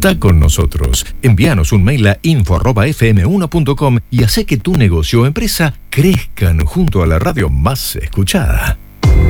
Contá con nosotros. Envíanos un mail a info@fm1.com y hacé que tu negocio o empresa crezcan junto a la radio más escuchada.